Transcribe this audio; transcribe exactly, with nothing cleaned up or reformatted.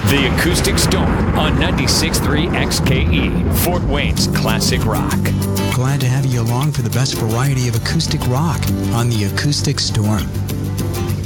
The Acoustic Storm on ninety-six point three X K E, Fort Wayne's classic rock. Glad to have you along for the best variety of acoustic rock on The Acoustic Storm.